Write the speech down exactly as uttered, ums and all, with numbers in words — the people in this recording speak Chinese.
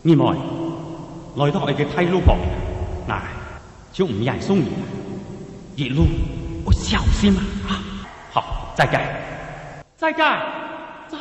你們來到我嘅梯路旁邊，嗱，就唔係送你，一路我小心啊！好，再見，再見。